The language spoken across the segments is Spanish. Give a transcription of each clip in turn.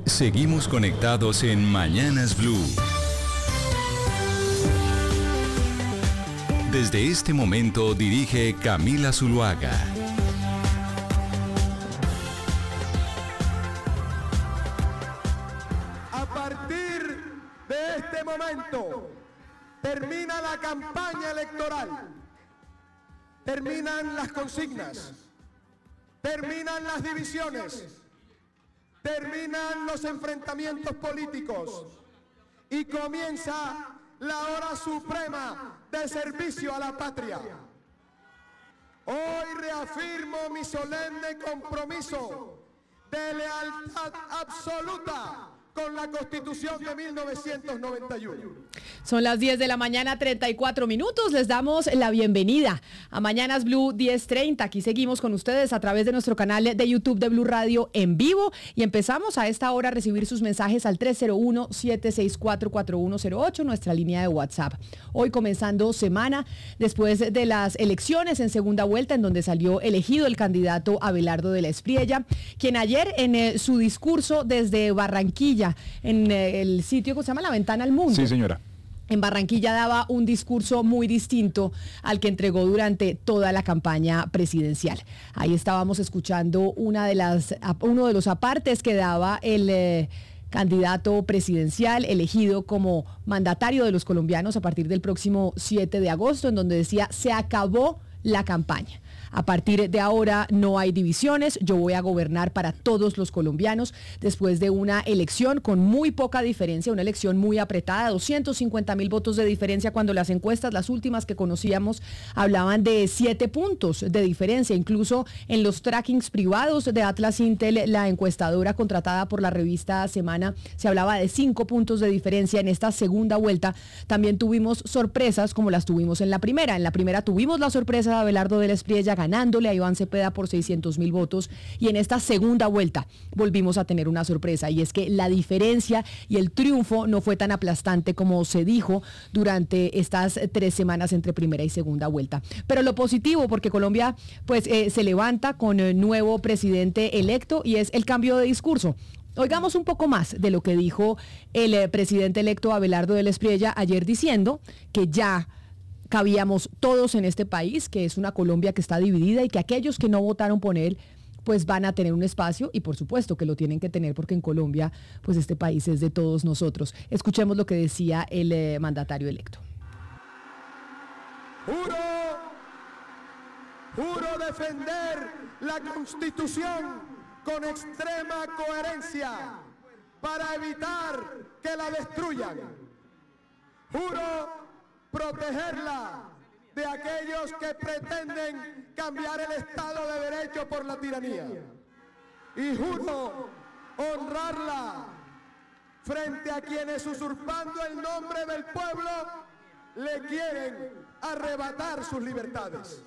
Seguimos conectados en Mañanas Blue. Desde este momento dirige Camila Zuluaga. A partir de este momento termina la campaña electoral, terminan las consignas, terminan las divisiones, terminan los enfrentamientos políticos y comienza la hora suprema de servicio a la patria. Hoy reafirmo mi solemne compromiso de lealtad absoluta con la Constitución de 1991. Son las 10 de la mañana, 34 minutos. Les damos la bienvenida a Mañanas Blue 10:30. Aquí seguimos con ustedes a través de nuestro canal de YouTube de Blue Radio en vivo y empezamos a esta hora a recibir sus mensajes al 301-764-4108, nuestra línea de WhatsApp. Hoy comenzando semana después de las elecciones en segunda vuelta, en donde salió elegido el candidato Abelardo de la Espriella, quien ayer en su discurso desde Barranquilla, en el sitio que se llama La Ventana al Mundo. Sí, señora. En Barranquilla daba un discurso muy distinto al que entregó durante toda la campaña presidencial. Ahí estábamos escuchando uno de los apartes que daba el candidato presidencial elegido como mandatario de los colombianos a partir del próximo 7 de agosto, en donde decía: se acabó la campaña. A partir de ahora no hay divisiones, yo voy a gobernar para todos los colombianos, después de una elección con muy poca diferencia, una elección muy apretada, 250,000 votos de diferencia, cuando las encuestas, las últimas que conocíamos, hablaban de 7 puntos de diferencia. Incluso en los trackings privados de Atlas Intel, la encuestadora contratada por la revista Semana, se hablaba de 5 puntos de diferencia. En esta segunda vuelta también tuvimos sorpresas como las tuvimos en la primera. En la primera tuvimos la sorpresa de Abelardo de la Espriella ganándole a Iván Cepeda por 600,000 votos, y en esta segunda vuelta volvimos a tener una sorpresa, y es que la diferencia y el triunfo no fue tan aplastante como se dijo durante estas 3 semanas entre primera y segunda vuelta. Pero lo positivo, porque Colombia pues se levanta con el nuevo presidente electo, y es el cambio de discurso. Oigamos un poco más de lo que dijo el presidente electo Abelardo de la Espriella ayer, diciendo que ya cabíamos todos en este país, que es una Colombia que está dividida y que aquellos que no votaron por él pues van a tener un espacio, y por supuesto que lo tienen que tener, porque en Colombia pues este país es de todos nosotros. Escuchemos lo que decía el mandatario electo. Juro defender la Constitución con extrema coherencia para evitar que la destruyan. Juro protegerla de aquellos que pretenden cambiar el Estado de Derecho por la tiranía. Y juro honrarla frente a quienes, usurpando el nombre del pueblo, le quieren arrebatar sus libertades.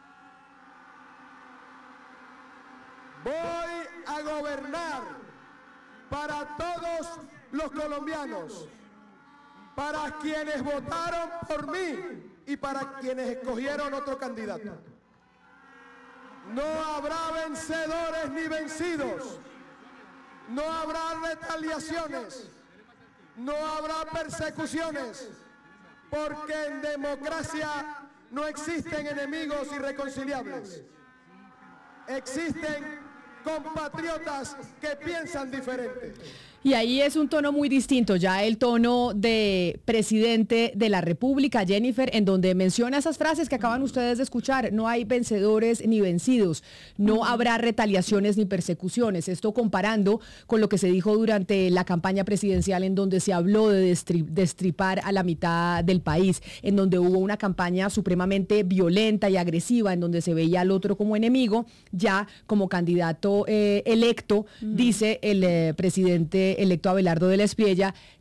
Voy a gobernar para todos los colombianos, para quienes votaron por mí y para quienes escogieron otro candidato. No habrá vencedores ni vencidos, no habrá retaliaciones, no habrá persecuciones, porque en democracia no existen enemigos irreconciliables. Existen compatriotas que piensan diferente. Y ahí es un tono muy distinto, ya el tono de presidente de la República, Jennifer, en donde menciona esas frases que acaban ustedes de escuchar: no hay vencedores ni vencidos, no habrá retaliaciones ni persecuciones. Esto comparando con lo que se dijo durante la campaña presidencial, en donde se habló de destripar a la mitad del país, en donde hubo una campaña supremamente violenta y agresiva, en donde se veía al otro como enemigo. Ya como candidato electo, dice el presidente electo Abelardo de la Espriella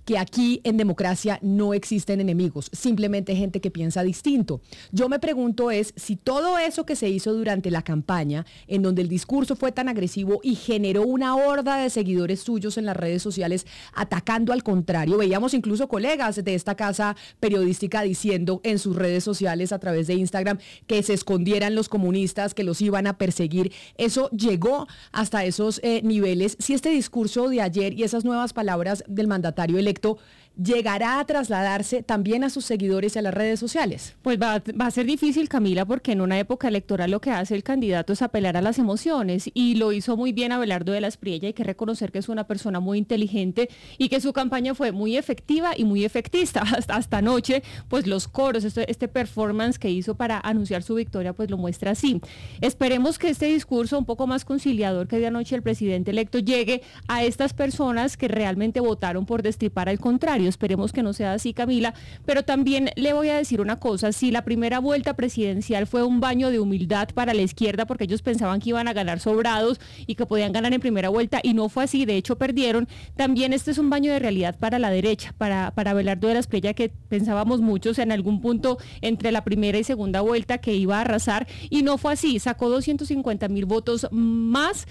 que aquí en democracia no existen enemigos, simplemente gente que piensa distinto. Yo me pregunto es si todo eso que se hizo durante la campaña, en donde el discurso fue tan agresivo y generó una horda de seguidores suyos en las redes sociales atacando al contrario, veíamos incluso colegas de esta casa periodística diciendo en sus redes sociales a través de Instagram que se escondieran los comunistas, que los iban a perseguir. Eso llegó hasta esos niveles. Si este discurso de ayer y esas nuevas palabras del mandatario electo llegará a trasladarse también a sus seguidores y a las redes sociales. Pues va a ser difícil, Camila, porque en una época electoral lo que hace el candidato es apelar a las emociones, y lo hizo muy bien Abelardo de la Espriella. Hay que reconocer que es una persona muy inteligente y que su campaña fue muy efectiva y muy efectista. Hasta anoche, pues los coros, este performance que hizo para anunciar su victoria, pues lo muestra así. Esperemos que este discurso un poco más conciliador que dio anoche el presidente electo llegue a estas personas que realmente votaron por destripar al contrario. Esperemos que no sea así, Camila, pero también le voy a decir una cosa: si la primera vuelta presidencial fue un baño de humildad para la izquierda, porque ellos pensaban que iban a ganar sobrados y que podían ganar en primera vuelta, y no fue así, de hecho perdieron, también este es un baño de realidad para la derecha, para Abelardo de la Espriella, que pensábamos muchos en algún punto entre la primera y segunda vuelta que iba a arrasar, y no fue así. Sacó 250,000 votos más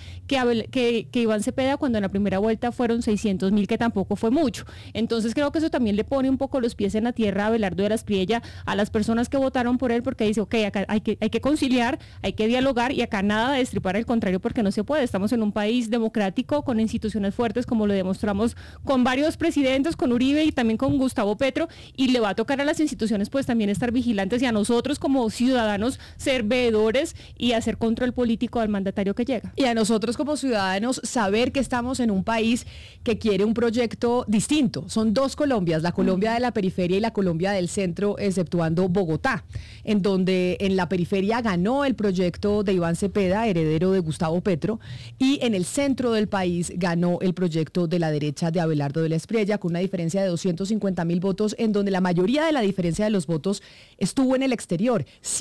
que Iván Cepeda, cuando en la primera vuelta fueron 600,000, que tampoco fue mucho. Entonces creo que eso también le pone un poco los pies en la tierra a Abelardo de la Espriella, a las personas que votaron por él, porque dice, ok, acá hay que conciliar, hay que dialogar, y acá nada de destripar al contrario, porque no se puede. Estamos en un país democrático con instituciones fuertes, como lo demostramos con varios presidentes, con Uribe y también con Gustavo Petro, y le va a tocar a las instituciones pues también estar vigilantes, y a nosotros como ciudadanos ser veedores y hacer control político al mandatario que llega. Y a nosotros como ciudadanos saber que estamos en un país que quiere un proyecto distinto. Son dos Colombias, la Colombia de la periferia y la Colombia del centro, exceptuando Bogotá, en donde en la periferia ganó el proyecto de Iván Cepeda, heredero de Gustavo Petro, y en el centro del país ganó el proyecto de la derecha de Abelardo de la Espriella, con una diferencia de 250,000 votos, en donde la mayoría de la diferencia de los votos estuvo en el exterior.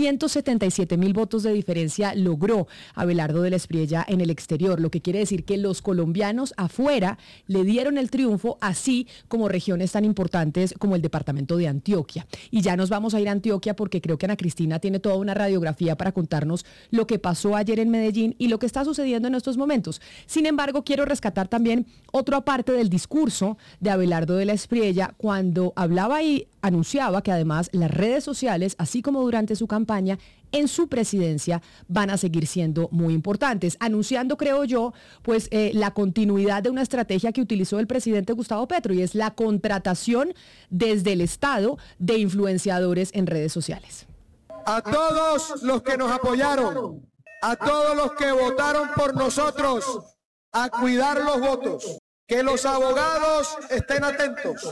177,000 votos de diferencia logró Abelardo de la Espriella en el exterior, lo que quiere decir que los colombianos afuera le dieron el triunfo, así como regiones tan importantes como el departamento de Antioquia. Y ya nos vamos a ir a Antioquia, porque creo que Ana Cristina tiene toda una radiografía para contarnos lo que pasó ayer en Medellín y lo que está sucediendo en estos momentos. Sin embargo, quiero rescatar también otra parte del discurso de Abelardo de la Espriella, cuando hablaba y anunciaba que además las redes sociales, así como durante su campaña, en su presidencia van a seguir siendo muy importantes, anunciando, creo yo, pues la continuidad de una estrategia que utilizó el presidente Gustavo Petro, y es la contratación desde el Estado de influenciadores en redes sociales. A todos los que nos apoyaron, a todos los que votaron por nosotros, a cuidar los votos, que los abogados estén atentos,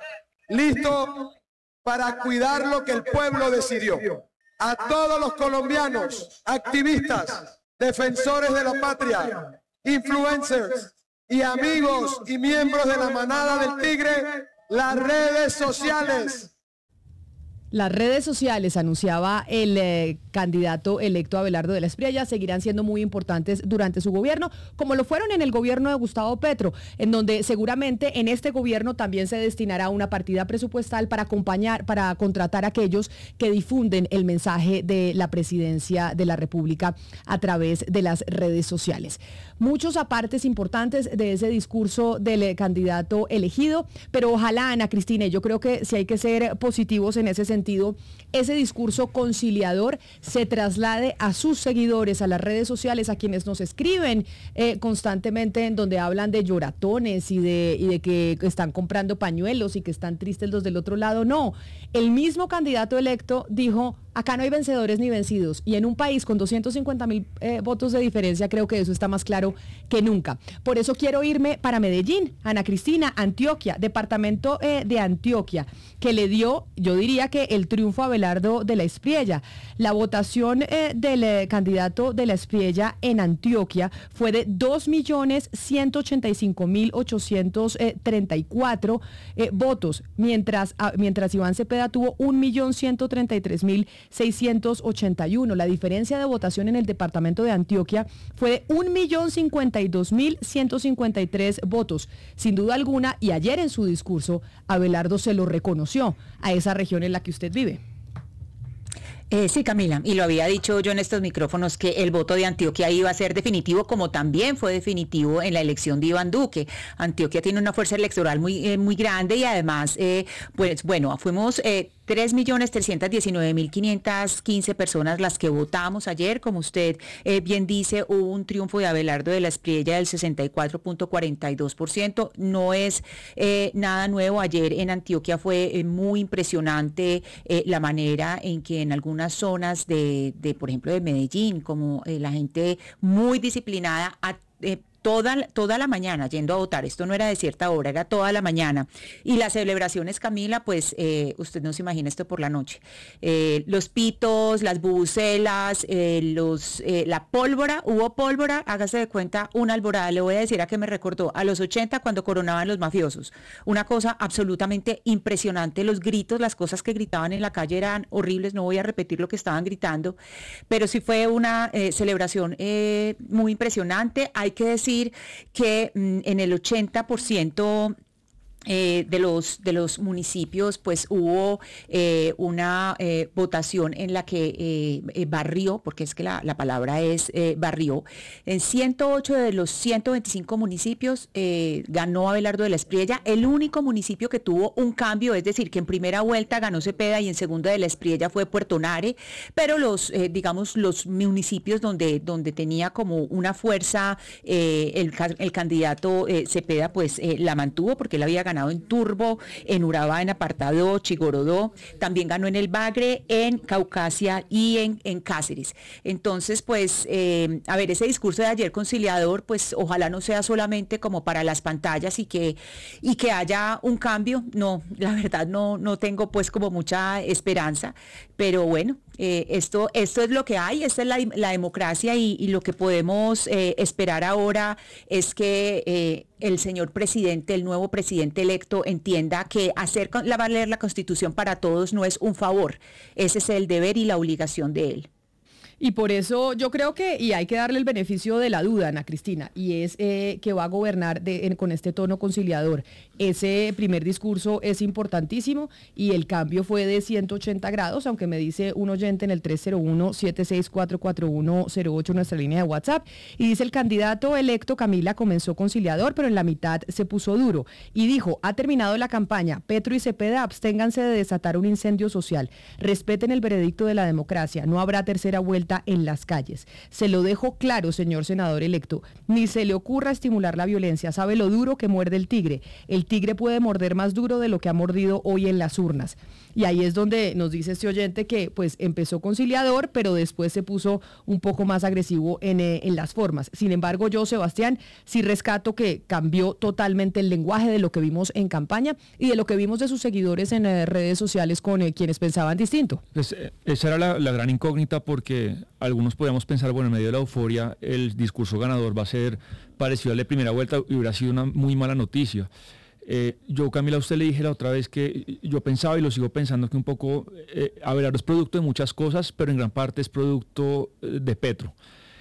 listos para cuidar lo que el pueblo decidió. A todos los colombianos, activistas, defensores de la patria, influencers y amigos y miembros de la manada del tigre, las redes sociales. Las redes sociales, anunciaba el candidato electo Abelardo de la Espriella, seguirán siendo muy importantes durante su gobierno, como lo fueron en el gobierno de Gustavo Petro, en donde seguramente en este gobierno también se destinará una partida presupuestal para acompañar, para contratar a aquellos que difunden el mensaje de la presidencia de la República a través de las redes sociales. Muchos apartes importantes de ese discurso del candidato elegido, pero ojalá, Ana Cristina, yo creo que si hay que ser positivos en ese sentido, ese discurso conciliador se traslade a sus seguidores, a las redes sociales, a quienes nos escriben constantemente, en donde hablan de lloratones y de que están comprando pañuelos y que están tristes los del otro lado. No, el mismo candidato electo dijo: acá no hay vencedores ni vencidos, y en un país con 250,000 votos de diferencia, creo que eso está más claro que nunca. Por eso quiero irme para Medellín, Ana Cristina, Antioquia, departamento de Antioquia, que le dio, yo diría que el triunfo a Abelardo de la Espriella. La votación del candidato de la Espriella en Antioquia fue de 2.185.834 votos, mientras Iván Cepeda tuvo 1.133.000 1.681. La diferencia de votación en el departamento de Antioquia fue de 1.052.153 votos. Sin duda alguna, y ayer en su discurso, Abelardo se lo reconoció a esa región en la que usted vive. Sí, Camila, y lo había dicho yo en estos micrófonos que el voto de Antioquia iba a ser definitivo, como también fue definitivo en la elección de Iván Duque. Antioquia tiene una fuerza electoral muy grande y además, pues bueno, fuimos 3.319.515 personas las que votamos ayer. Como usted bien dice, hubo un triunfo de Abelardo de la Espriella del 64.42%. No es nada nuevo. Ayer en Antioquia fue muy impresionante la manera en que en algunas zonas de por ejemplo, de Medellín, como la gente muy disciplinada, toda la mañana yendo a votar. Esto no era de cierta hora, era toda la mañana. Y las celebraciones, Camila, pues usted no se imagina esto por la noche. Los pitos, las bubucelas, la pólvora, hubo pólvora, hágase de cuenta, una alborada. Le voy a decir a qué me recordó, a los 80 cuando coronaban los mafiosos. Una cosa absolutamente impresionante, los gritos, las cosas que gritaban en la calle eran horribles, no voy a repetir lo que estaban gritando, pero sí fue una celebración muy impresionante. Hay que decir que en el 80% de los municipios pues hubo una votación en la que barrió, porque es que la palabra es barrió. En 108 de los 125 municipios ganó Abelardo de la Espriella. El único municipio que tuvo un cambio, es decir, que en primera vuelta ganó Cepeda y en segunda de la Espriella fue Puerto Nare, pero los municipios donde tenía como una fuerza el candidato Cepeda pues la mantuvo, porque él había ganado en Turbo, en Urabá, en Apartadó, Chigorodó, también ganó en el Bagre, en Caucasia y en Cáceres. Entonces, pues, a ver, ese discurso de ayer conciliador, pues ojalá no sea solamente como para las pantallas y que haya un cambio. No, la verdad no tengo pues como mucha esperanza, pero bueno, esto es lo que hay, esta es la democracia y lo que podemos esperar ahora es que el señor presidente, el nuevo presidente electo, entienda que hacer valer la Constitución para todos no es un favor, ese es el deber y la obligación de él. Y por eso yo creo que, y hay que darle el beneficio de la duda, Ana Cristina, y es que va a gobernar con este tono conciliador. Ese primer discurso es importantísimo y el cambio fue de 180 grados, aunque me dice un oyente en el 301-764-4108, nuestra línea de WhatsApp, y dice: el candidato electo, Camila, comenzó conciliador, pero en la mitad se puso duro y dijo: ha terminado la campaña, Petro y Cepeda, absténganse de desatar un incendio social, respeten el veredicto de la democracia, no habrá tercera vuelta en las calles. Se lo dejo claro, señor senador electo, ni se le ocurra estimular la violencia, sabe lo duro que muerde el tigre puede morder más duro de lo que ha mordido hoy en las urnas. Y ahí es donde nos dice este oyente que pues empezó conciliador, pero después se puso un poco más agresivo en las formas. Sin embargo, yo, Sebastián, sí rescato que cambió totalmente el lenguaje de lo que vimos en campaña y de lo que vimos de sus seguidores en redes sociales con quienes pensaban distinto. Pues, esa era la gran incógnita, porque algunos podíamos pensar, bueno, en medio de la euforia, el discurso ganador va a ser parecido al de primera vuelta y hubiera sido una muy mala noticia. Yo, Camila, a usted le dije la otra vez que yo pensaba y lo sigo pensando que un poco Abelardo es producto de muchas cosas, pero en gran parte es producto de Petro.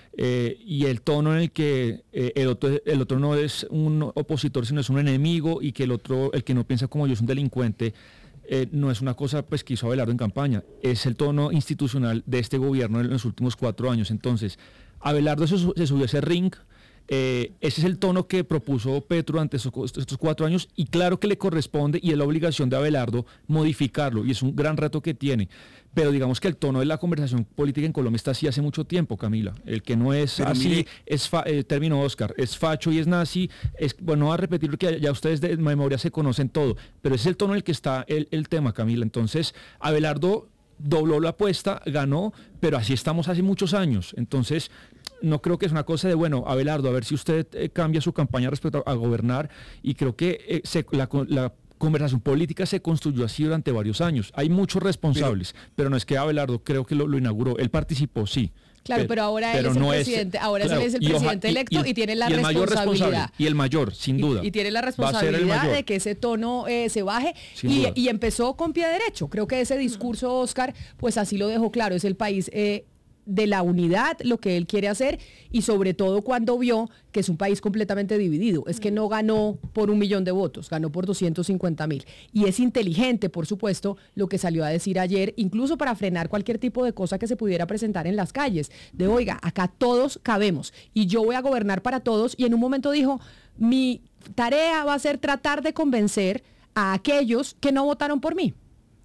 Y el tono en el que el otro no es un opositor, sino es un enemigo, y que el que no piensa como yo es un delincuente, no es una cosa pues que hizo Abelardo en campaña, es el tono institucional de este gobierno en los últimos 4 años. Entonces, Abelardo se subió a ese ring. Ese es el tono que propuso Petro durante estos 4 años, y claro que le corresponde y es la obligación de Abelardo modificarlo, y es un gran reto que tiene. Pero digamos que el tono de la conversación política en Colombia está así hace mucho tiempo, Camila. El que no es pero así, mire, término Oscar, es facho y es nazi, bueno, no voy a repetir porque ya ustedes de memoria se conocen todo, pero ese es el tono en el que está el tema, Camila. Entonces, Abelardo dobló la apuesta, ganó, pero así estamos hace muchos años. Entonces, no creo que es una cosa de, bueno, Abelardo, a ver si usted cambia su campaña respecto a gobernar, y creo que la conversación política se construyó así durante varios años. Hay muchos responsables, pero no es que Abelardo creo que lo inauguró, él participó, sí, Claro, pero ahora él es el presidente, él es el presidente electo y tiene la responsabilidad. Y el mayor, sin duda. Y tiene la responsabilidad de que ese tono se baje y empezó con pie derecho. Creo que ese discurso, Oscar, pues así lo dejó claro, es el país de la unidad, lo que él quiere hacer, y sobre todo cuando vio que es un país completamente dividido. Es que no ganó por 1 millón de votos, ganó por 250.000. Y es inteligente, por supuesto, lo que salió a decir ayer, incluso para frenar cualquier tipo de cosa que se pudiera presentar en las calles. De, oiga, acá todos cabemos y yo voy a gobernar para todos. Y en un momento dijo, mi tarea va a ser tratar de convencer a aquellos que no votaron por mí.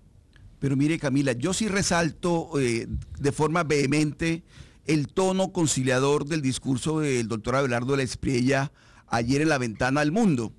Pero mire, Camila, yo sí resalto de forma vehemente el tono conciliador del discurso del doctor Abelardo de la Espriella ayer en la ventana al mundo.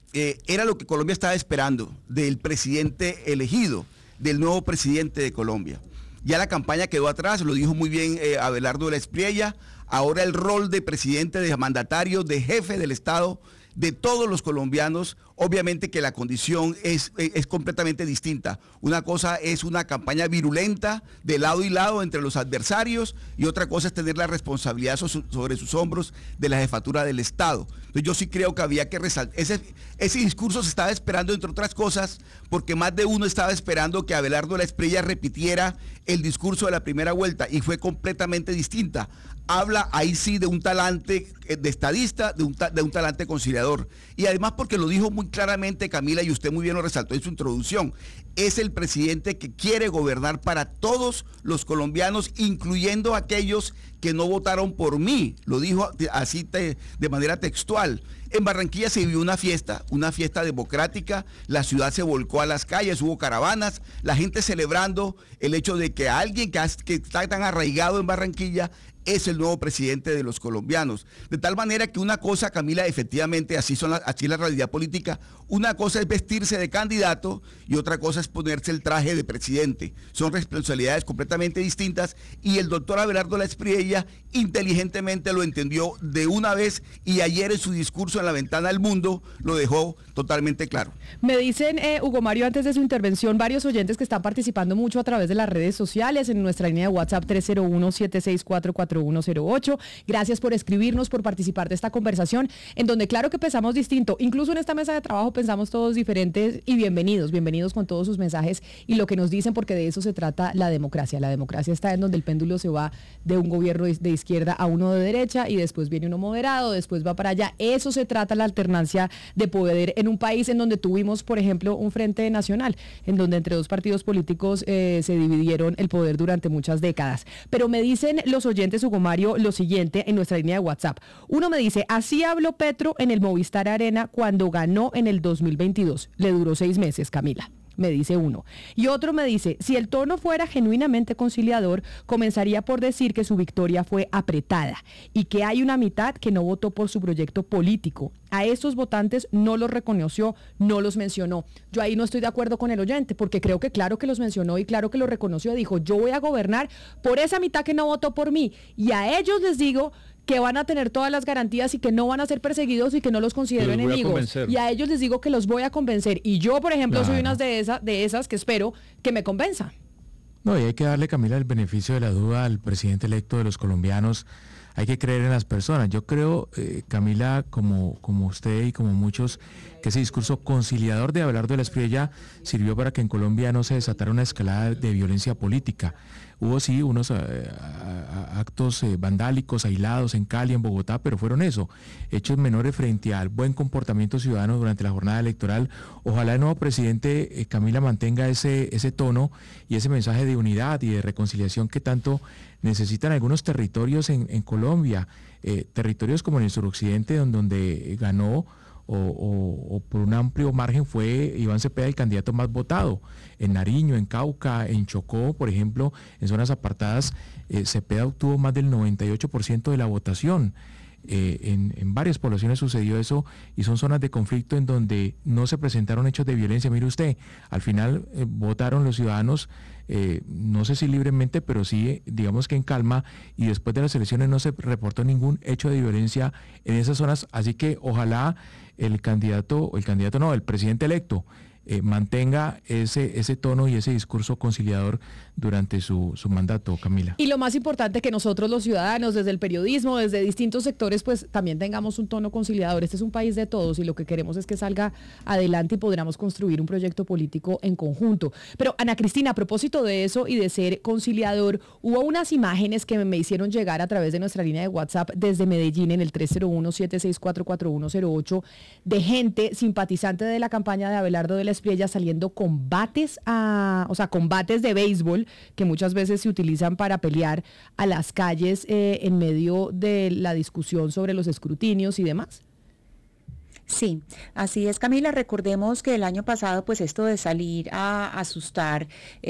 Era lo que Colombia estaba esperando del presidente elegido, del nuevo presidente de Colombia. Ya la campaña quedó atrás, lo dijo muy bien Abelardo de la Espriella. Ahora el rol de presidente, de mandatario, de jefe del Estado, de todos los colombianos, obviamente que la condición es completamente distinta. Una cosa es una campaña virulenta de lado y lado entre los adversarios y otra cosa es tener la responsabilidad sobre sus hombros de la jefatura del Estado. Entonces yo sí creo que había que resaltar. Ese discurso se estaba esperando, entre otras cosas, porque más de uno estaba esperando que Abelardo de la Espriella repitiera el discurso de la primera vuelta y fue completamente distinta. Habla ahí sí de un talante de estadista, de un talante conciliador. Y además porque lo dijo muy claramente Camila, y usted muy bien lo resaltó en su introducción, es el presidente que quiere gobernar para todos los colombianos, incluyendo aquellos que no votaron por mí. Lo dijo así de manera textual. En Barranquilla se vivió una fiesta democrática, la ciudad se volcó a las calles, hubo caravanas, la gente celebrando el hecho de que alguien que está tan arraigado en Barranquilla es el nuevo presidente de los colombianos. De tal manera que una cosa, Camila, efectivamente, así es la realidad política, una cosa es vestirse de candidato y otra cosa es ponerse el traje de presidente. Son responsabilidades completamente distintas y el doctor Abelardo de la Espriella inteligentemente lo entendió de una vez y ayer en su discurso en la ventana al mundo lo dejó totalmente claro. Me dicen, Hugo Mario, antes de su intervención, varios oyentes que están participando mucho a través de las redes sociales, en nuestra línea de WhatsApp 301-764-4108. Gracias por escribirnos, por participar de esta conversación, en donde claro que pensamos distinto, incluso en esta mesa de trabajo pensamos todos diferentes y bienvenidos con todos sus mensajes y lo que nos dicen, porque de eso se trata la democracia. La democracia está en donde el péndulo se va de un gobierno de izquierda a uno de derecha y después viene uno moderado, después va para allá. Eso se trata la alternancia de poder en un país en donde tuvimos, por ejemplo, un frente nacional, en donde entre dos partidos políticos se dividieron el poder durante muchas décadas. Pero me dicen los oyentes, Hugo Mario, lo siguiente en nuestra línea de WhatsApp. Uno me dice, así habló Petro en el Movistar Arena cuando ganó en el 2022. Le duró 6 meses, Camila. Me dice uno. Y otro me dice, si el tono fuera genuinamente conciliador, comenzaría por decir que su victoria fue apretada y que hay una mitad que no votó por su proyecto político. A estos votantes no los reconoció, no los mencionó. Yo ahí no estoy de acuerdo con el oyente, porque creo que claro que los mencionó y claro que los reconoció. Dijo, yo voy a gobernar por esa mitad que no votó por mí. Y a ellos les digo que van a tener todas las garantías y que no van a ser perseguidos y que no los considero enemigos. Y a ellos les digo que los voy a convencer. Y yo, por ejemplo, soy una de esas que espero que me convenza. No, y hay que darle, Camila, el beneficio de la duda al presidente electo de los colombianos. Hay que creer en las personas. Yo creo, Camila, como usted y como muchos, que ese discurso conciliador de Abelardo de la Espriella sirvió para que en Colombia no se desatara una escalada de violencia política. Hubo sí unos actos vandálicos aislados en Cali, en Bogotá, pero fueron eso, hechos menores frente al buen comportamiento ciudadano durante la jornada electoral. Ojalá el nuevo presidente, Camila, mantenga ese tono y ese mensaje de unidad y de reconciliación que tanto necesitan algunos territorios en Colombia, territorios como en el suroccidente, donde ganó o por un amplio margen fue Iván Cepeda el candidato más votado. En Nariño, en Cauca, en Chocó, por ejemplo, en zonas apartadas, Cepeda obtuvo más del 98% de la votación. En varias poblaciones sucedió eso y son zonas de conflicto en donde no se presentaron hechos de violencia. Mire usted, al final votaron los ciudadanos, no sé si libremente, pero sí, digamos que en calma, y después de las elecciones no se reportó ningún hecho de violencia en esas zonas, así que ojalá el presidente electo mantenga ese tono y ese discurso conciliador durante su mandato, Camila. Y lo más importante, que nosotros los ciudadanos, desde el periodismo, desde distintos sectores, pues también tengamos un tono conciliador. Este es un país de todos y lo que queremos es que salga adelante y podamos construir un proyecto político en conjunto. Pero Ana Cristina, a propósito de eso y de ser conciliador, hubo unas imágenes que me hicieron llegar a través de nuestra línea de WhatsApp desde Medellín en el 301-764-4108 de gente simpatizante de la campaña de Abelardo de la Espriella saliendo con bates combates de béisbol que muchas veces se utilizan para pelear a las calles en medio de la discusión sobre los escrutinios y demás. Sí, así es, Camila. Recordemos que el año pasado, pues esto de salir a asustar,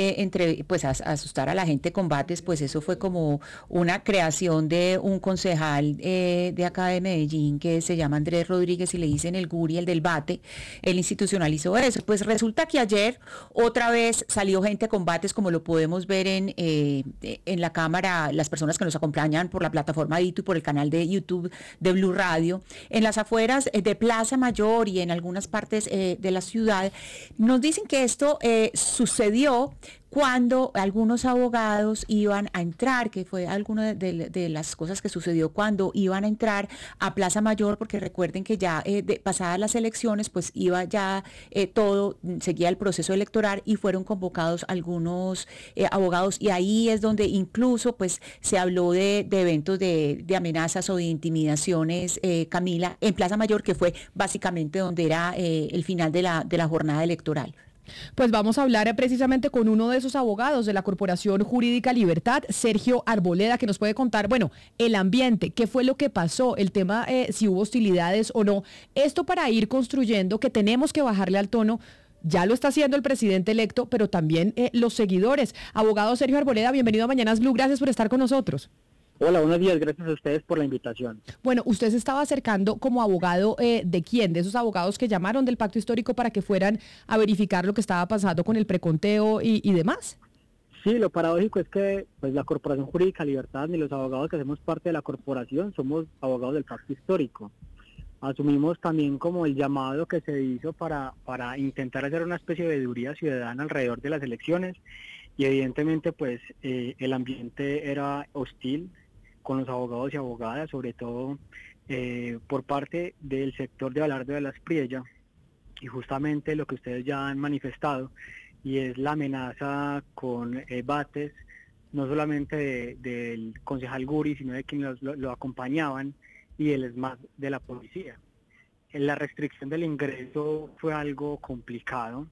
asustar a la gente con bates, pues eso fue como una creación de un concejal de acá de Medellín que se llama Andrés Rodríguez y le dicen el Guri, el del bate. Él institucionalizó eso. Pues resulta que ayer otra vez salió gente con bates, como lo podemos ver en la cámara, las personas que nos acompañan por la plataforma de YouTube y por el canal de YouTube de Blue Radio, en las afueras de Plaza Mayor y en algunas partes de la ciudad. Nos dicen que esto sucedió cuando algunos abogados iban a entrar, que fue alguna de las cosas que sucedió cuando iban a entrar a Plaza Mayor, porque recuerden que ya pasadas las elecciones, pues iba ya todo, seguía el proceso electoral y fueron convocados algunos abogados, y ahí es donde incluso pues se habló de eventos de amenazas o de intimidaciones, Camila, en Plaza Mayor, que fue básicamente donde era el final de la jornada electoral. Pues vamos a hablar precisamente con uno de esos abogados de la Corporación Jurídica Libertad, Sergio Arboleda, que nos puede contar, bueno, el ambiente, qué fue lo que pasó, el tema, si hubo hostilidades o no. Esto para ir construyendo que tenemos que bajarle al tono. Ya lo está haciendo el presidente electo, pero también los seguidores. Abogado Sergio Arboleda, bienvenido a Mañanas Blue, gracias por estar con nosotros. Hola, buenos días, gracias a ustedes por la invitación. Bueno, usted se estaba acercando como abogado ¿de quién? ¿De esos abogados que llamaron del Pacto Histórico para que fueran a verificar lo que estaba pasando con el preconteo y demás? Sí, lo paradójico es que pues la Corporación Jurídica Libertad ni los abogados que hacemos parte de la corporación somos abogados del Pacto Histórico. Asumimos también como el llamado que se hizo para intentar hacer una especie de veeduría ciudadana alrededor de las elecciones, y evidentemente pues el ambiente era hostil con los abogados y abogadas, sobre todo por parte del sector de Abelardo de la Espriella, y justamente lo que ustedes ya han manifestado, y es la amenaza con bates, no solamente del concejal Guri, sino de quienes lo acompañaban, y el ESMAD de la policía. La restricción del ingreso fue algo complicado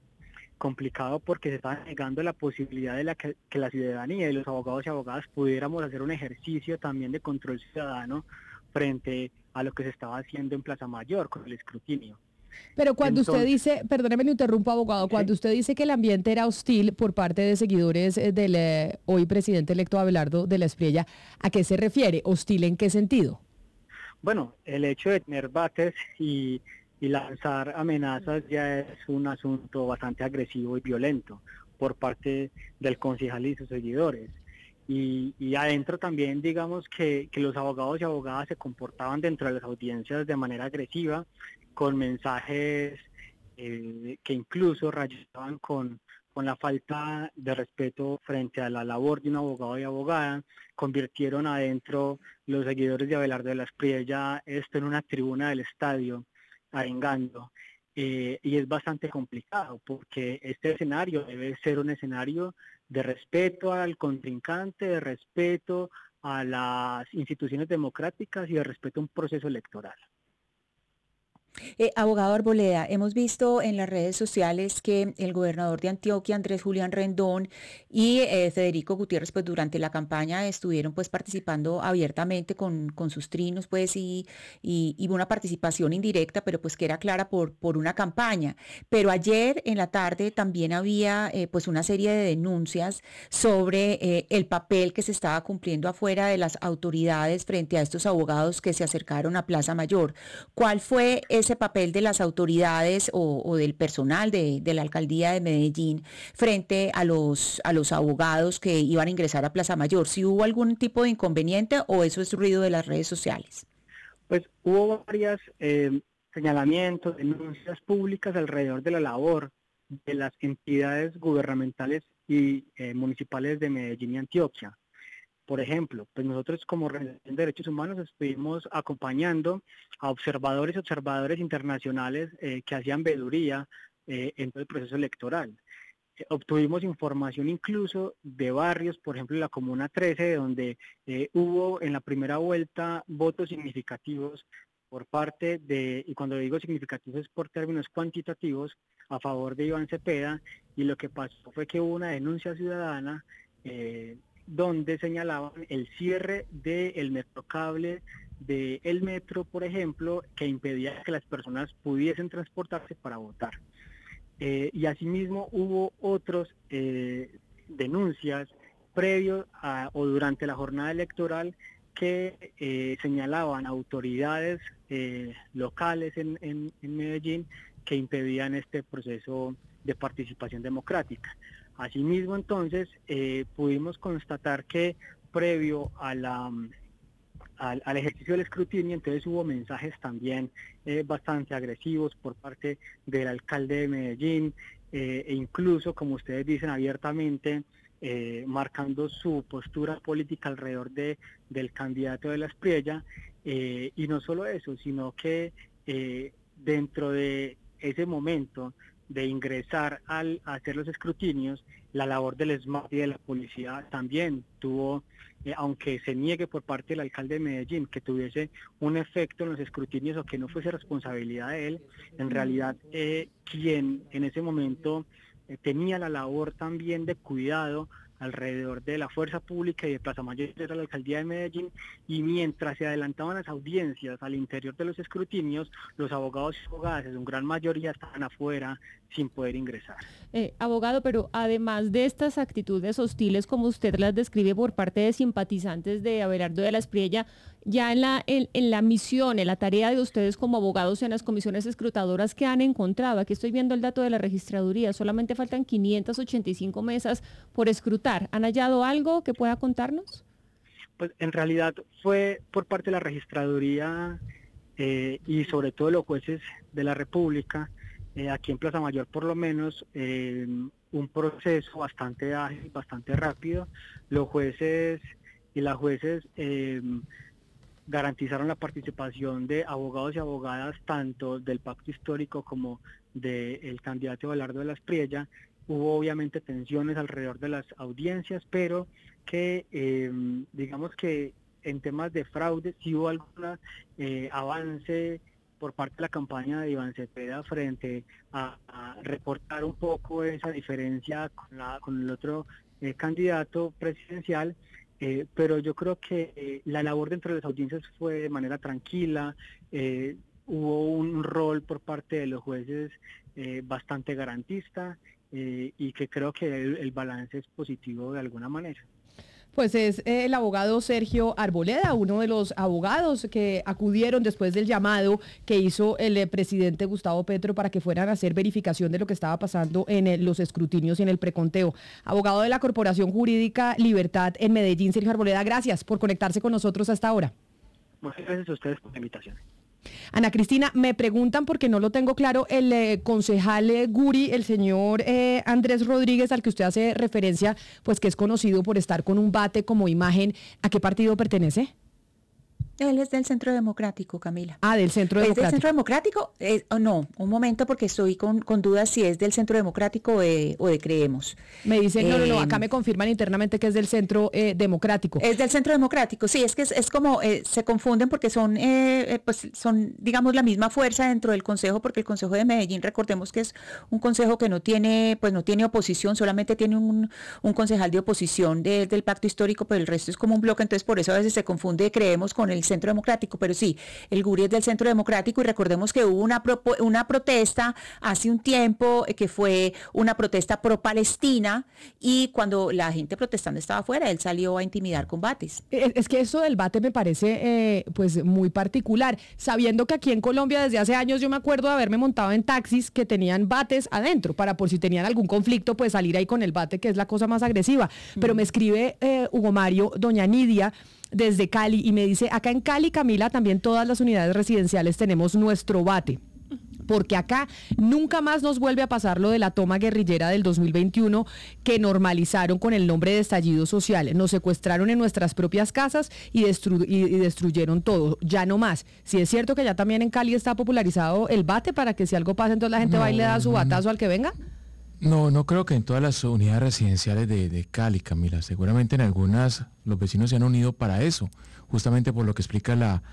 porque se estaba negando la posibilidad de que la ciudadanía y los abogados y abogadas pudiéramos hacer un ejercicio también de control ciudadano frente a lo que se estaba haciendo en Plaza Mayor con el escrutinio. Pero cuando usted dice, perdóneme, lo interrumpo, abogado, cuando usted dice que el ambiente era hostil por parte de seguidores del hoy presidente electo Abelardo de la Espriella, ¿a qué se refiere? ¿Hostil en qué sentido? Bueno, el hecho de tener bates y lanzar amenazas ya es un asunto bastante agresivo y violento por parte del concejal y sus seguidores. Y adentro también, digamos que los abogados y abogadas se comportaban dentro de las audiencias de manera agresiva, con mensajes que incluso rayaban con la falta de respeto frente a la labor de un abogado y abogada. Convirtieron adentro los seguidores de Abelardo de la Espriella esto en una tribuna del estadio, arengando, y es bastante complicado porque este escenario debe ser un escenario de respeto al contrincante, de respeto a las instituciones democráticas y de respeto a un proceso electoral. Abogado Arboleda, hemos visto en las redes sociales que el gobernador de Antioquia, Andrés Julián Rendón, y Federico Gutiérrez, pues durante la campaña estuvieron pues participando abiertamente con sus trinos, pues y una participación indirecta, pero pues que era clara por una campaña. Pero ayer en la tarde también había pues una serie de denuncias sobre el papel que se estaba cumpliendo afuera de las autoridades frente a estos abogados que se acercaron a Plaza Mayor. ¿Cuál fue ese papel de las autoridades o del personal de la alcaldía de Medellín frente a los abogados que iban a ingresar a Plaza Mayor? ¿Si hubo algún tipo de inconveniente o eso es ruido de las redes sociales? Pues hubo varias señalamientos, denuncias públicas alrededor de la labor de las entidades gubernamentales y municipales de Medellín y Antioquia. Por ejemplo, pues nosotros como Organización de Derechos Humanos estuvimos acompañando a observadores internacionales que hacían veeduría en todo el proceso electoral. Obtuvimos información incluso de barrios, por ejemplo en la Comuna 13, donde hubo en la primera vuelta votos significativos por parte de, y cuando digo significativos es por términos cuantitativos, a favor de Iván Cepeda, y lo que pasó fue que hubo una denuncia ciudadana donde señalaban el cierre del metrocable del metro, por ejemplo, que impedía que las personas pudiesen transportarse para votar. Y asimismo hubo otras denuncias previos o durante la jornada electoral que señalaban autoridades locales en Medellín que impedían este proceso de participación democrática. Asimismo, entonces, pudimos constatar que previo al ejercicio del escrutinio, entonces hubo mensajes también bastante agresivos por parte del alcalde de Medellín, e incluso, como ustedes dicen abiertamente, marcando su postura política alrededor del candidato de la Espriella, y no solo eso, sino que dentro de ese momento de ingresar a hacer los escrutinios, la labor del SMAT y de la policía también tuvo, aunque se niegue por parte del alcalde de Medellín que tuviese un efecto en los escrutinios o que no fuese responsabilidad de él, en realidad quien en ese momento tenía la labor también de cuidado alrededor de la fuerza pública y de Plaza Mayor era la alcaldía de Medellín, y mientras se adelantaban las audiencias al interior de los escrutinios, los abogados y abogadas en su gran mayoría estaban afuera sin poder ingresar. Abogado, pero además de estas actitudes hostiles como usted las describe por parte de simpatizantes de Abelardo de la Espriella, ya en la misión, en la tarea de ustedes como abogados en las comisiones escrutadoras, ¿qué han encontrado? Aquí estoy viendo el dato de la registraduría, solamente faltan 585 mesas por escrutar. ¿Han hallado algo que pueda contarnos? Pues en realidad fue por parte de la registraduría y sobre todo los jueces de la República, aquí en Plaza Mayor por lo menos, un proceso bastante ágil, bastante rápido. Los jueces y las jueces garantizaron la participación de abogados y abogadas tanto del pacto histórico como del candidato Abelardo de la Espriella. Hubo obviamente tensiones alrededor de las audiencias, pero que digamos que en temas de fraude sí hubo algún avance por parte de la campaña de Iván Cepeda frente a reportar un poco esa diferencia con el otro candidato presidencial. Pero yo creo que la labor dentro de las audiencias fue de manera tranquila, hubo un rol por parte de los jueces bastante garantista, y que creo que el balance es positivo de alguna manera. Pues es el abogado Sergio Arboleda, uno de los abogados que acudieron después del llamado que hizo el presidente Gustavo Petro para que fueran a hacer verificación de lo que estaba pasando en los escrutinios y en el preconteo. Abogado de la Corporación Jurídica Libertad en Medellín, Sergio Arboleda, gracias por conectarse con nosotros hasta ahora. Muchas gracias a ustedes por la invitación. Ana Cristina, me preguntan porque no lo tengo claro, el concejal Guri, el señor Andrés Rodríguez, al que usted hace referencia, pues que es conocido por estar con un bate como imagen, ¿a qué partido pertenece? Él es del Centro Democrático, Camila. Ah, del Centro Democrático. ¿Es del Centro Democrático? No, un momento porque estoy con dudas si es del Centro Democrático o de Creemos. Me dicen, no, acá me confirman internamente que es del Centro Democrático. Es del Centro Democrático, sí, es que es como, se confunden porque son, digamos, la misma fuerza dentro del Consejo, porque el Consejo de Medellín, recordemos que es un consejo que no tiene oposición, solamente tiene un concejal de oposición del Pacto Histórico, pero el resto es como un bloque, entonces por eso a veces se confunde Creemos con el Centro Democrático, pero sí, el Guri es del Centro Democrático, y recordemos que hubo una protesta hace un tiempo que fue una protesta pro-Palestina, y cuando la gente protestando estaba afuera, él salió a intimidar con bates. Es que eso del bate me parece pues muy particular, sabiendo que aquí en Colombia desde hace años yo me acuerdo de haberme montado en taxis que tenían bates adentro, para por si tenían algún conflicto, pues salir ahí con el bate, que es la cosa más agresiva. Pero me escribe Hugo Mario, doña Nidia, desde Cali, y me dice, acá en Cali, Camila, también todas las unidades residenciales tenemos nuestro bate. porque acá nunca más nos vuelve a pasar lo de la toma guerrillera del 2021 que normalizaron con el nombre de estallido social. Nos secuestraron en nuestras propias casas y destruyeron todo. Ya no más. Si es cierto que ya también en Cali está popularizado el bate para que si algo pasa entonces la gente va y le da su batazo al que venga. No creo que en todas las unidades residenciales de Cali, Camila. Seguramente en algunas los vecinos se han unido para eso, justamente por lo que explica la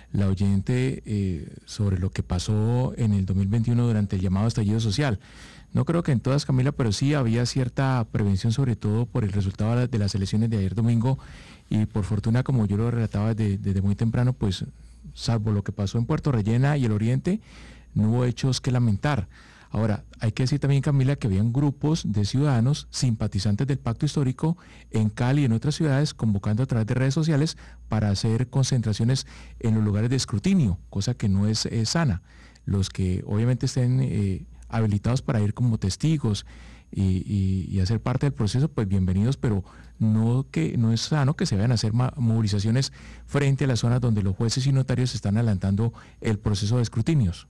oyente sobre lo que pasó en el 2021 durante el llamado estallido social. No creo que en todas, Camila, pero sí había cierta prevención, sobre todo por el resultado de las elecciones de ayer domingo, y por fortuna, como yo lo relataba desde muy temprano, pues salvo lo que pasó en Puerto Rellena y el Oriente, no hubo hechos que lamentar. Ahora, hay que decir también, Camila, que habían grupos de ciudadanos simpatizantes del pacto histórico en Cali y en otras ciudades convocando a través de redes sociales para hacer concentraciones en los lugares de escrutinio, cosa que no es sana. Los que obviamente estén habilitados para ir como testigos y hacer parte del proceso, pues bienvenidos, pero no es sano que se vayan a hacer movilizaciones frente a las zonas donde los jueces y notarios están adelantando el proceso de escrutinios.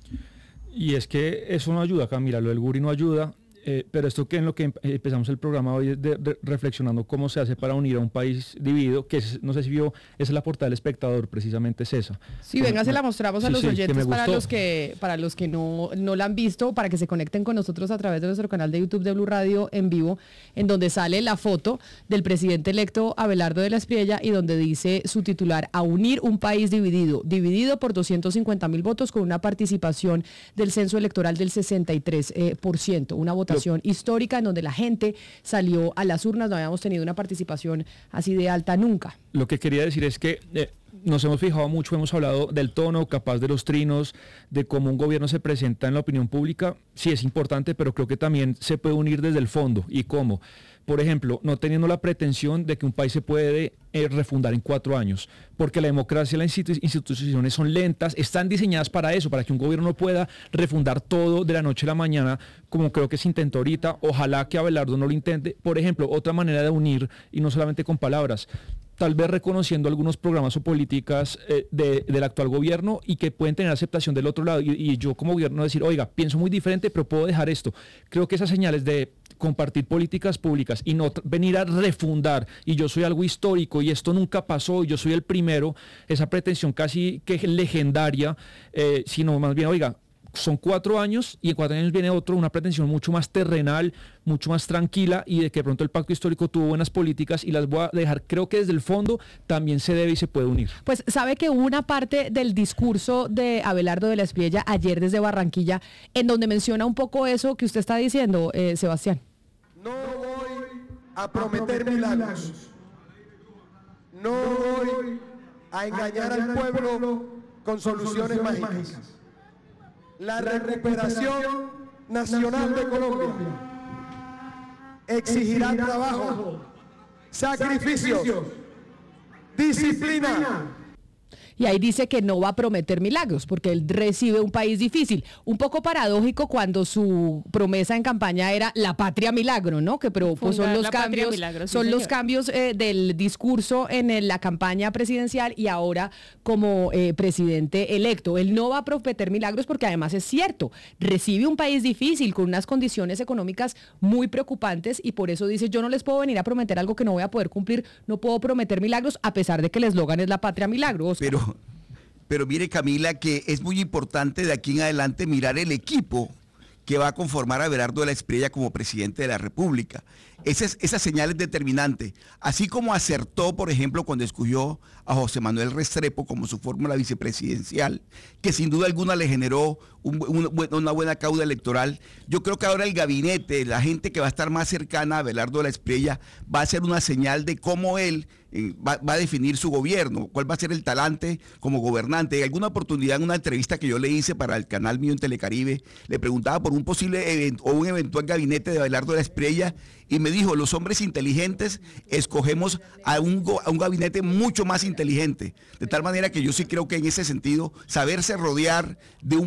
Y es que eso no ayuda, Camila, lo del Guri no ayuda, pero esto que en lo que empezamos el programa hoy es reflexionando cómo se hace para unir a un país dividido, que no sé si vio, esa es la portada del Espectador, precisamente es esa. Sí, venga, se la mostramos a los oyentes para los que no la han visto, para que se conecten con nosotros a través de nuestro canal de YouTube de Blue Radio en vivo, en donde sale la foto del presidente electo Abelardo de la Espriella y donde dice su titular: a unir un país dividido por 250.000 votos con una participación del censo electoral del 63%, una votación histórica en donde la gente salió a las urnas. No habíamos tenido una participación así de alta nunca. Lo que quería decir es que nos hemos fijado mucho, hemos hablado del tono, capaz de los trinos, de cómo un gobierno se presenta en la opinión pública. Sí, es importante, pero creo que también se puede unir desde el fondo. ¿Y cómo? Por ejemplo, no teniendo la pretensión de que un país se puede refundar en 4 años, porque la democracia y las instituciones son lentas, están diseñadas para eso, para que un gobierno no pueda refundar todo de la noche a la mañana, como creo que se intentó ahorita. Ojalá que Abelardo no lo intente. Por ejemplo, otra manera de unir, y no solamente con palabras, tal vez reconociendo algunos programas o políticas del actual gobierno y que pueden tener aceptación del otro lado. Y yo como gobierno decir, oiga, pienso muy diferente, pero puedo dejar esto. Creo que esas señales de compartir políticas públicas y no venir a refundar, y yo soy algo histórico y esto nunca pasó y yo soy el primero, esa pretensión casi que legendaria, sino más bien, oiga, son 4 años y en 4 años viene otro, una pretensión mucho más terrenal, mucho más tranquila, y de que de pronto el pacto histórico tuvo buenas políticas y las voy a dejar. Creo que desde el fondo también se debe y se puede unir. Pues sabe que hubo una parte del discurso de Abelardo de la Espriella ayer desde Barranquilla en donde menciona un poco eso que usted está diciendo, Sebastián. No voy a prometer milagros, no voy a engañar al pueblo con soluciones mágicas. La recuperación nacional de Colombia exigirá trabajo, sacrificios, disciplina. Y ahí dice que no va a prometer milagros porque él recibe un país difícil. Un poco paradójico cuando su promesa en campaña era la patria milagro, ¿no? Que pero pues son los cambios, milagro, sí, los cambios del discurso en la campaña presidencial y ahora como presidente electo. Él no va a prometer milagros porque además es cierto, recibe un país difícil con unas condiciones económicas muy preocupantes y por eso dice, yo no les puedo venir a prometer algo que no voy a poder cumplir, no puedo prometer milagros a pesar de que el eslogan es la patria milagro, Oscar. Pero mire, Camila, que es muy importante de aquí en adelante mirar el equipo que va a conformar a Abelardo de la Espriella como presidente de la República. Esa señal es determinante. Así como acertó, por ejemplo, cuando escogió a José Manuel Restrepo como su fórmula vicepresidencial, que sin duda alguna le generó una buena cauda electoral. Yo creo que ahora el gabinete, la gente que va a estar más cercana a Abelardo de la Espriella, va a ser una señal de cómo él va a definir su gobierno, cuál va a ser el talante como gobernante. En alguna oportunidad, en una entrevista que yo le hice para el canal mío en Telecaribe, le preguntaba por un posible evento o un eventual gabinete de Abelardo de la Espriella y me dijo, los hombres inteligentes escogemos a un gabinete mucho más inteligente. De tal manera que yo sí creo que en ese sentido, saberse rodear de un buen equipo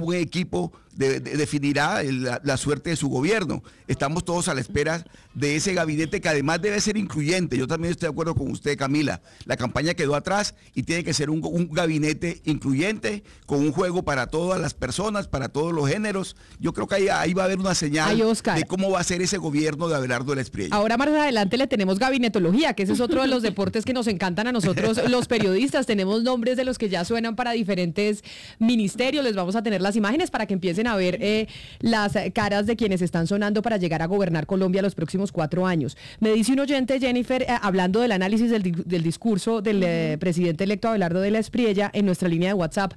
equipo definirá la suerte de su gobierno. Estamos todos a la espera de ese gabinete que además debe ser incluyente. Yo también estoy de acuerdo con usted, Camila. La campaña quedó atrás y tiene que ser un gabinete incluyente, con un juego para todas las personas, para todos los géneros. Yo creo que ahí va a haber una señal de cómo va a ser ese gobierno de Abelardo de la Espriella. Ahora más adelante le tenemos gabinetología, que ese es otro de los deportes que nos encantan a nosotros los periodistas. Tenemos nombres de los que ya suenan para diferentes ministerios. Les vamos a tener las imágenes para que empiecen a ver las caras de quienes están sonando para llegar a gobernar Colombia los próximos 4 años. Me dice un oyente, Jennifer, hablando del análisis del discurso del presidente electo Abelardo de la Espriella en nuestra línea de WhatsApp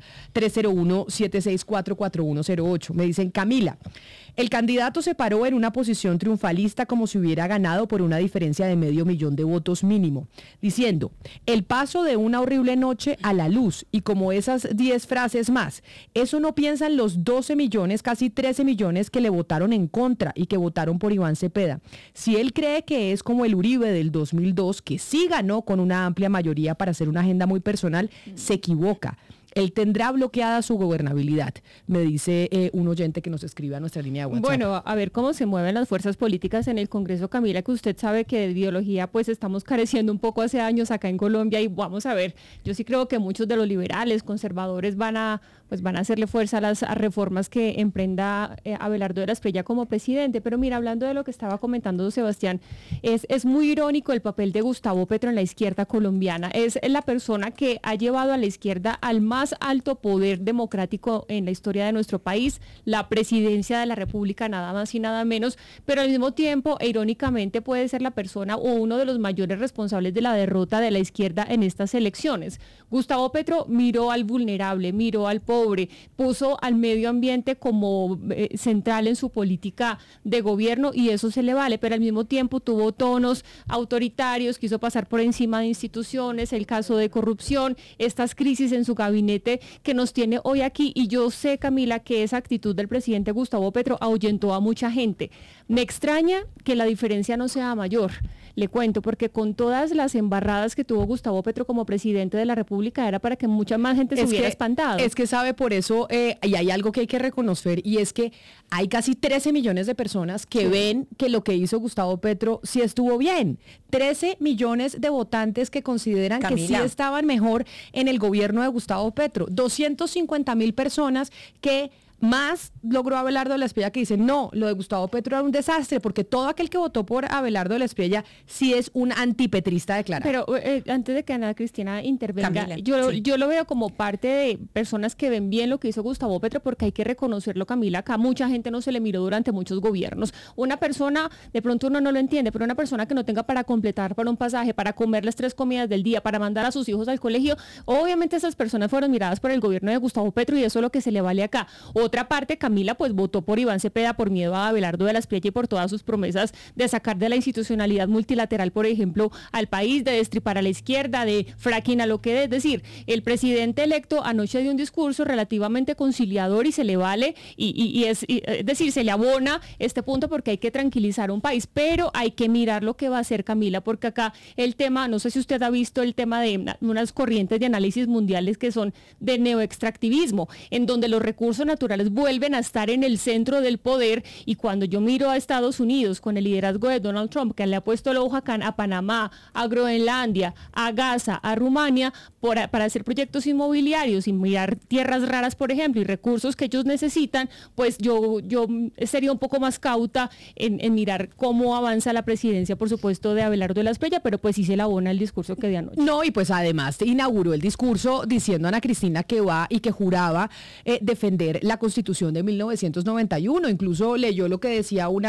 301-764-4108. Me dicen, Camila, el candidato se paró en una posición triunfalista como si hubiera ganado por una diferencia de 500,000 de votos mínimo, diciendo, el paso de una horrible noche a la luz y como esas 10 frases más. Eso no piensan los 12 millones, casi 13 millones que le votaron en contra y que votaron por Iván Cepeda. Si él cree que es como el Uribe del 2002, que sí ganó con una amplia mayoría para hacer una agenda muy personal, se equivoca. Él tendrá bloqueada su gobernabilidad, me dice un oyente que nos escribe a nuestra línea de WhatsApp. Bueno, a ver cómo se mueven las fuerzas políticas en el Congreso, Camila, que usted sabe que de ideología pues estamos careciendo un poco hace años acá en Colombia y vamos a ver, yo sí creo que muchos de los liberales, conservadores van a hacerle fuerza a las reformas que emprenda Abelardo de la Espriella como presidente. Pero mira, hablando de lo que estaba comentando Sebastián, es muy irónico el papel de Gustavo Petro en la izquierda colombiana. Es la persona que ha llevado a la izquierda al más alto poder democrático en la historia de nuestro país, la presidencia de la República, nada más y nada menos, pero al mismo tiempo, e irónicamente, puede ser la persona o uno de los mayores responsables de la derrota de la izquierda en estas elecciones. Gustavo Petro miró al vulnerable, miró al pobre, puso al medio ambiente como central en su política de gobierno y eso se le vale, pero al mismo tiempo tuvo tonos autoritarios, quiso pasar por encima de instituciones, el caso de corrupción, estas crisis en su gabinete que nos tiene hoy aquí, y yo sé, Camila, que esa actitud del presidente Gustavo Petro ahuyentó a mucha gente. Me extraña que la diferencia no sea mayor. Le cuento, porque con todas las embarradas que tuvo Gustavo Petro como presidente de la República era para que mucha más gente se hubiera espantado. Es que sabe, por eso, y hay algo que hay que reconocer, y es que hay casi 13 millones de personas que ven que lo que hizo Gustavo Petro sí estuvo bien. 13 millones de votantes que consideran que sí estaban mejor en el gobierno de Gustavo Petro. 250,000 personas que más logró Abelardo de la Espriella, que dicen, no, lo de Gustavo Petro era un desastre, porque todo aquel que votó por Abelardo de la Espriella sí es un antipetrista declarado. Pero antes de que Ana Cristina intervenga, Camila, yo lo veo como parte de personas que ven bien lo que hizo Gustavo Petro, porque hay que reconocerlo, Camila, acá mucha gente no se le miró durante muchos gobiernos. Una persona, de pronto uno no lo entiende, pero una persona que no tenga para completar para un pasaje, para comer las 3 comidas del día, para mandar a sus hijos al colegio, obviamente esas personas fueron miradas por el gobierno de Gustavo Petro y eso es lo que se le vale acá. Otra parte, Camila, pues votó por Iván Cepeda por miedo a Abelardo de la Espriella y por todas sus promesas de sacar de la institucionalidad multilateral, por ejemplo, al país, de destripar a la izquierda, de fracking a lo que es decir, el presidente electo anoche dio un discurso relativamente conciliador y se le vale, es decir, se le abona este punto porque hay que tranquilizar a un país, pero hay que mirar lo que va a hacer, Camila, porque acá el tema, no sé si usted ha visto el tema de unas corrientes de análisis mundiales que son de neoextractivismo, en donde los recursos naturales vuelven a estar en el centro del poder, y cuando yo miro a Estados Unidos con el liderazgo de Donald Trump, que le ha puesto el ojo acá a Panamá, a Groenlandia, a Gaza, a Rumania, para hacer proyectos inmobiliarios y mirar tierras raras, por ejemplo, y recursos que ellos necesitan, pues yo sería un poco más cauta en mirar cómo avanza la presidencia, por supuesto, de Abelardo de la Espriella, pero pues sí se le abona el discurso que dio anoche. No, y pues además inauguró el discurso diciendo, Ana Cristina, que va y que juraba defender la Constitución de 1991, incluso leyó lo que decía un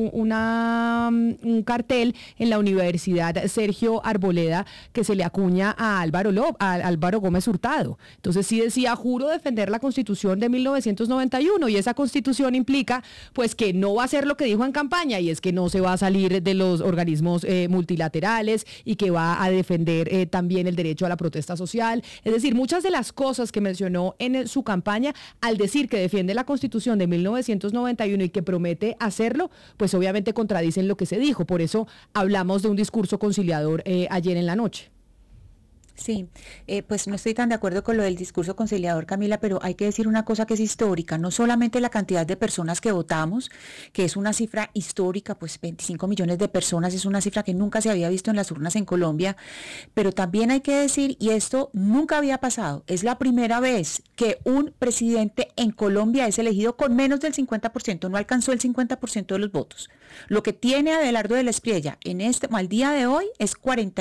cartel en la Universidad Sergio Arboleda que se le acuña a Álvaro Gómez Hurtado. Entonces sí decía, juro defender la Constitución de 1991, y esa Constitución implica pues que no va a hacer lo que dijo en campaña, y es que no se va a salir de los organismos multilaterales y que va a defender también el derecho a la protesta social. Es decir, muchas de las cosas que mencionó en su campaña, al decir que defiende la Constitución de 1991 y que promete hacerlo, pues obviamente contradicen lo que se dijo. Por eso hablamos de un discurso conciliador ayer en la noche. Sí, pues no estoy tan de acuerdo con lo del discurso conciliador, Camila, pero hay que decir una cosa que es histórica, no solamente la cantidad de personas que votamos, que es una cifra histórica, pues 25 millones de personas es una cifra que nunca se había visto en las urnas en Colombia, pero también hay que decir, y esto nunca había pasado, es la primera vez que un presidente en Colombia es elegido con menos del 50%, no alcanzó el 50% de los votos. Lo que tiene Abelardo de la Espriella al día de hoy es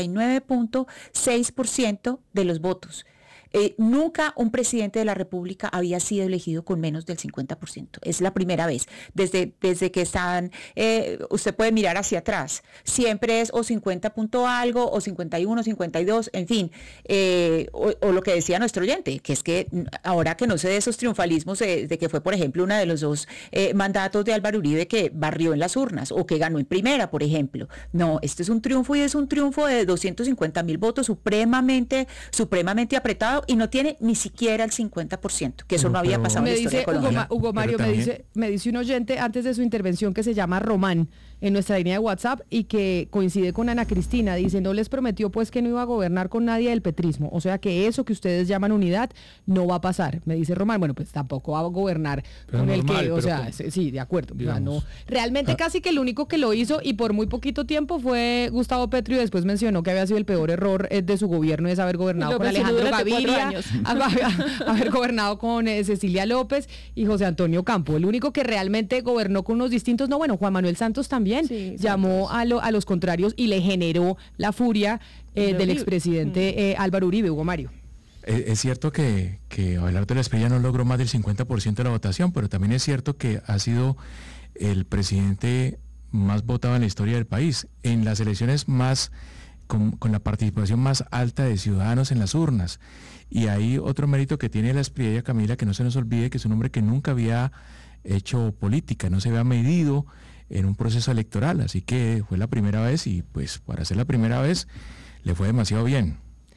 49.6% de los votos. Nunca un presidente de la República había sido elegido con menos del 50%. Es la primera vez. Desde que están, usted puede mirar hacia atrás. Siempre es o 50 punto algo, o 51, 52, en fin. O lo que decía nuestro oyente, que es que ahora que no se de esos triunfalismos de que fue, por ejemplo, uno de los dos mandatos de Álvaro Uribe que barrió en las urnas o que ganó en primera, por ejemplo. No, este es un triunfo y es un triunfo de 250.000 votos supremamente apretado y no tiene ni siquiera el 50%, que eso no había pasado en la historia de Colombia. Hugo Mario, me dice un oyente antes de su intervención que se llama Román en nuestra línea de WhatsApp y que coincide con Ana Cristina, dice, no les prometió pues que no iba a gobernar con nadie del petrismo, o sea que eso que ustedes llaman unidad no va a pasar, me dice Román, bueno pues tampoco va a gobernar pero con normal, el que, o sea, sí, de acuerdo, o sea, no, realmente casi que el único que lo hizo y por muy poquito tiempo fue Gustavo Petro y después mencionó que había sido el peor error de su gobierno es haber gobernado con Alejandro Gaviria, haber gobernado con Cecilia López y José Antonio Campo, el único que realmente gobernó con unos distintos, no, bueno, Juan Manuel Santos también llamó a los contrarios y le generó la furia del expresidente Álvaro Uribe, Hugo Mario. Es cierto que Abelardo de la Espriella no logró más del 50% de la votación, pero también es cierto que ha sido el presidente más votado en la historia del país, en las elecciones más con la participación más alta de ciudadanos en las urnas. Y hay otro mérito que tiene la Espriella, Camila, que no se nos olvide, que es un hombre que nunca había hecho política, no se había medido en un proceso electoral, así que fue la primera vez y pues para ser la primera vez le fue demasiado bien.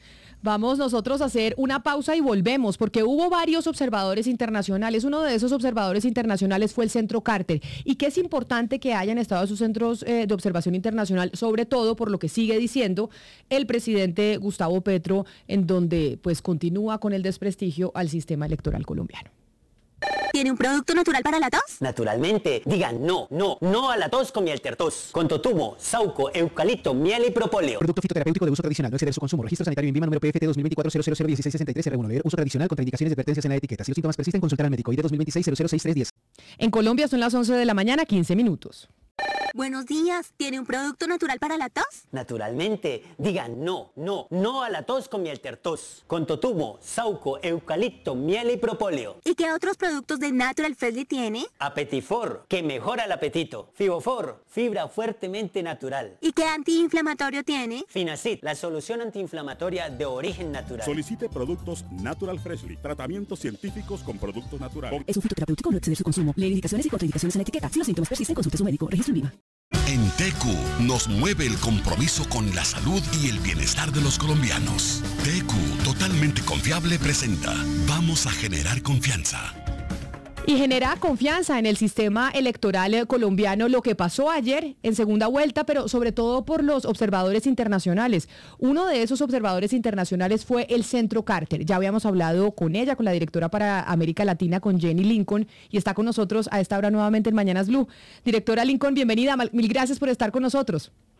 Vamos nosotros a hacer una pausa y volvemos, porque hubo varios observadores internacionales. Uno de esos observadores internacionales fue el Centro Carter, y que es importante que hayan estado sus centros de observación internacional, sobre todo por lo que sigue diciendo el presidente Gustavo Petro, en donde pues continúa con el desprestigio al sistema electoral colombiano. ¿Tiene un producto natural para la tos? Naturalmente. Digan no a la tos con Mieltertos. Con totumo, sauco, eucalipto, miel y propóleo. Producto fitoterapéutico de uso tradicional. No exceder su consumo. Registro sanitario en INVIMA número PFT 2024-0001663-R1. Leer uso tradicional. Contraindicaciones y advertencias en la etiqueta. Si los síntomas persisten, consultar al médico. ID 2026-006310. En Colombia son las 11 de la mañana, 15 minutos. Buenos días. ¿Tiene un producto natural para la tos? Naturalmente. Digan no a la tos con Mieltertos. Con totumo, sauco, eucalipto, miel y propóleo. ¿Y qué otros productos de Natural Freshly tiene? Apetifor, que mejora el apetito. Fibofor, fibra fuertemente natural. ¿Y qué antiinflamatorio tiene? Finacid, la solución antiinflamatoria de origen natural. Solicite productos Natural Freshly. Tratamientos científicos con productos naturales. Es un fitoterapéutico, no exceder su consumo. Lee indicaciones y contraindicaciones en la etiqueta. Si los síntomas persisten, consulte a su médico. Registro INVIMA. En TECU nos mueve el compromiso con la salud y el bienestar de los colombianos. TECU, totalmente confiable, presenta Vamos a generar confianza. Y genera confianza en el sistema electoral colombiano lo que pasó ayer en segunda vuelta, pero sobre todo por los observadores internacionales. Uno de esos observadores internacionales fue el Centro Carter. Ya habíamos hablado con ella, con la directora para América Latina, con Jenny Lincoln, y está con nosotros a esta hora nuevamente en Mañanas Blue. Directora Lincoln, bienvenida. Mil gracias por estar con nosotros.